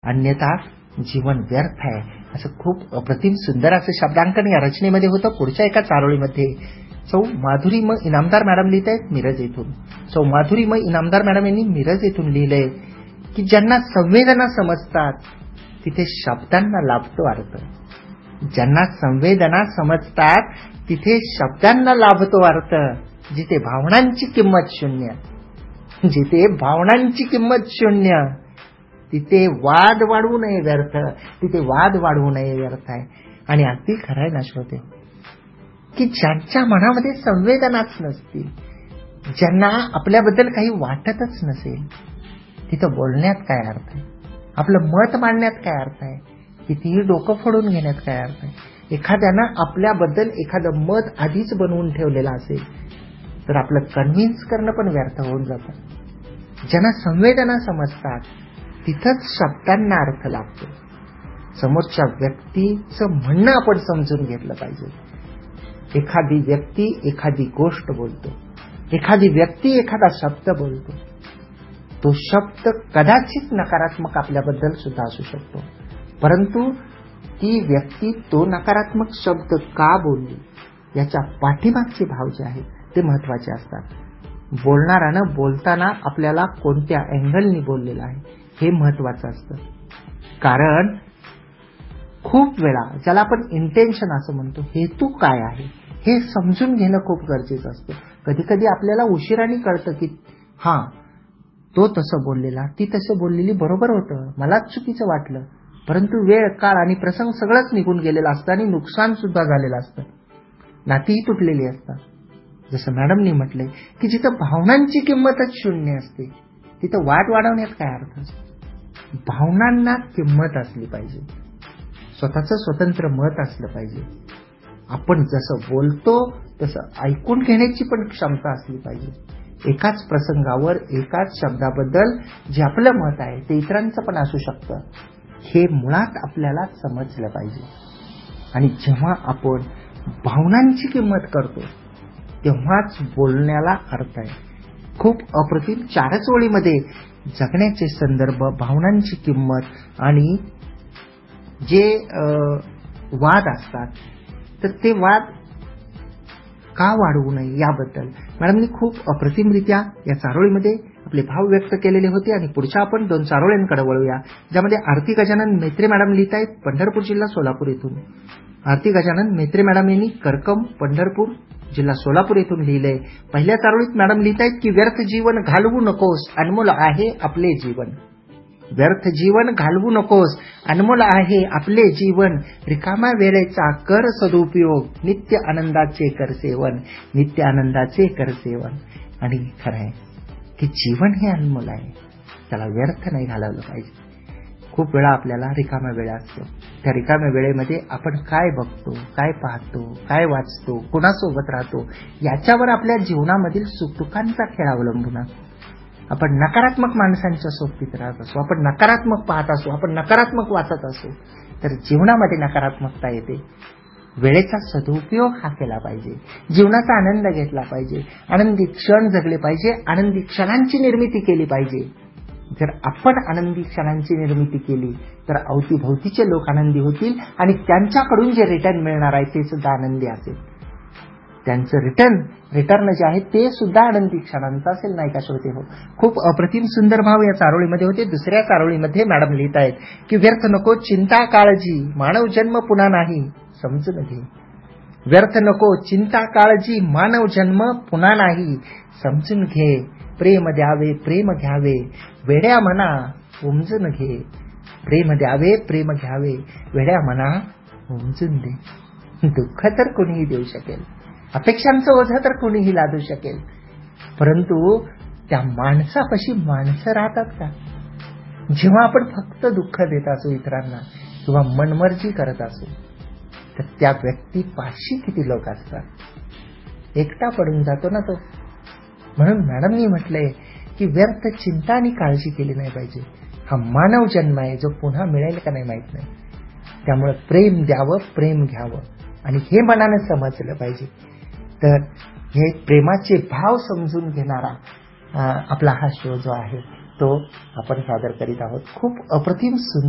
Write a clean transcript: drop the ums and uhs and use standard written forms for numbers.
अन्यथा जीवन व्यर्थ आहे. असं खूप अप्रतिम सुंदर असं शब्दांकन या रचनेमध्ये होतं. पुढच्या एका चारोळीमध्ये सौ माधुरी म इनामदार मॅडम लिहित आहेत मिरज येथून. सौ माधुरी म इनामदार मॅडम यांनी मिरज येथून लिहिलंय की ज्यांना संवेदना समजतात तिथे शब्दांना लाभतो अर्थ. ज्यांना संवेदना समजतात तिथे शब्दांना लाभतो अर्थ. जिथे भावनांची किंमत शून्य, जिथे भावनांची किंमत शून्य तिथे वाद वाढवू नये व्यर्थ. तिथे वाद वाढवू नये व्यर्थ आहे. आणि अगदी खरं आहे ना श्रोते, की ज्यांच्या मनामध्ये संवेदनाच नसतील, ज्यांना आपल्याबद्दल काही वाटतच नसेल, तिथं बोलण्यात काय अर्थ आहे? आपलं मत मांडण्यात काय अर्थ आहे? कितीही डोकं फोडून घेण्यात काय अर्थ आहे? एखाद्यानं आपल्याबद्दल एखादं मत आधीच बनवून ठेवलेलं असेल तर आपलं कन्व्हिन्स करणं पण व्यर्थ होऊन जातं. ज्यांना संवेदना समजतात तिथंच शब्दांना अर्थ लागतो. समोरच्या व्यक्तीचं म्हणणं आपण समजून घेतलं पाहिजे. एखादी व्यक्ती एखादी गोष्ट बोलतो, एखादी व्यक्ती एखादा शब्द बोलतो, तो शब्द कदाचित नकारात्मक आपल्याबद्दल सुद्धा असू शकतो, परंतु ती व्यक्ती तो नकारात्मक शब्द का बोलली याच्या पाठीमागचे भाव जे आहेत ते महत्वाचे असतात. बोलणाऱ्यानं बोलताना आपल्याला कोणत्या अँगलनी बोललेलं आहे हे महत्वाचं असतं. कारण खूप वेळा ज्याला आपण इंटेन्शन असं म्हणतो, हेतू काय आहे हे समजून घेणं खूप गरजेचं असतं. कधी कधी आपल्याला उशिराने कळतं की हां, तो तसं बोललेला, ती तसं बोललेली बरोबर होतं, मलाच चुकीचं वाटलं, परंतु वेळ काळ आणि प्रसंग सगळंच निघून गेलेलं असतं आणि नुकसान सुद्धा झालेलं असतं, नातीही तुटलेली असतात. जसं मॅडमनी म्हटलंय की जिथं भावनांची किंमतच शून्य असते तिथं वाद वाढवण्यात काय अर्थ असतो? भावनांना किंमत असली पाहिजे, स्वतःचं स्वतंत्र मत असलं पाहिजे. आपण जसं बोलतो तसं ऐकून घेण्याची पण क्षमता असली पाहिजे. एकाच प्रसंगावर एकाच शब्दाबद्दल जे आपलं मत आहे ते इतरांचं पण असू शकतं, हे मुळात आपल्याला समजलं पाहिजे. आणि जेव्हा आपण भावनांची किंमत करतो तेव्हाच बोलण्याला अर्थ आहे. खूप अप्रतिम 4च ओळीमध्ये जगण्याचे संदर्भ, भावनांची किंमत आणि जे वाद असतात तर ते वाद का वाढवू नये याबद्दल मॅडमनी खूप अप्रतिमरित्या या चारोळीमध्ये आपले भाव व्यक्त केलेले होते. आणि पुढच्या आपण 2 चारोळ्यांकडे वळूया, ज्यामध्ये आरती गजानन मेत्रे मॅडम लिहित आहेत पंढरपूर जिल्हा सोलापूर येथून. आरती गजानन मेत्रे मॅडम यांनी करकम पंढरपूर जिल्हा सोलापूर येथून लिहिलंय. पहिल्या चारोळीत मॅडम लिहित आहेत की व्यर्थ जीवन घालवू नकोस, अनमोल आहे आपले जीवन. व्यर्थ जीवन घालवू नकोस, अनमोल आहे आपले जीवन. रिकाम्या वेळेचा कर सदुपयोग, नित्य आनंदाचे कर सेवन, नित्य आनंदाचे कर सेवन. आणि खरं आहे की जीवन हे अनमोल आहे, त्याला व्यर्थ नाही घालवलं पाहिजे. खूप वेळा आपल्याला रिकाम्या वेळ असतो, त्या रिकाम्या वेळेमध्ये आपण काय बघतो, काय पाहतो, काय वाचतो, कोणासोबत राहतो याच्यावर आपल्या जीवनामधील सुखदुःखांचा खेळ अवलंबून असतो. आपण नकारात्मक माणसांच्या सोबतीत राहत असो, आपण नकारात्मक पाहत असो, आपण नकारात्मक वाचत असो तर जीवनामध्ये नकारात्मकता येते. वेळेचा सदुपयोग हा केला पाहिजे, जीवनाचा आनंद घेतला पाहिजे, आनंदी क्षण जगले पाहिजे, आनंदी क्षणांची निर्मिती केली पाहिजे. जर आपण आनंदी क्षणांची निर्मिती केली तर अवतीभोवतीचे लोक आनंदी होतील आणि त्यांच्याकडून जे रिटर्न मिळणार आहे ते सुद्धा आनंदी असेल. त्यांचं रिटर्न जे आहे ते सुद्धा आनंदी क्षणांचं असेल, नाही का श्रोते हो. खूप अप्रतिम सुंदर भाव या चारोळीमध्ये होते. दुसऱ्या चारोळीमध्ये मॅडम लिहित आहेत की व्यर्थ नको चिंता काळजी, मानव जन्म पुन्हा नाही समजून घे. व्यर्थ नको चिंता काळजी, मानव जन्म पुन्हा नाही समजून घे. प्रेम द्यावे प्रेम घ्यावे, वेड्या मना उमजून घे. प्रेम द्यावे प्रेम घ्यावे, वेड्या मना उमजून दे. दुःख तर कोणीही देऊ शकेल, अपेक्षांचं ओझं तर कोणीही लादू शकेल, परंतु त्या माणसापाशी माणसं राहतात का? जेव्हा आपण फक्त दुःख देत असू इतरांना किंवा मनमर्जी करत असू तर त्या व्यक्तीपाशी किती लोक असतात, एकटा पडून जातो ना तो. म्हणून मॅडमनी म्हटलंय की व्यर्थ चिंता आणि काळजी केली नाही पाहिजे. हा मानव जन्म आहे जो पुन्हा मिळेल का नाही माहित नाही. त्यामुळे प्रेम द्यावं प्रेम घ्यावं आणि हे मनाने समजलं पाहिजे. तर हे प्रेमाचे भाव समजून घेणारा आपला हा शो जो आहे तो आपण सादर करीत आहोत. खूप अप्रतिम सुंदर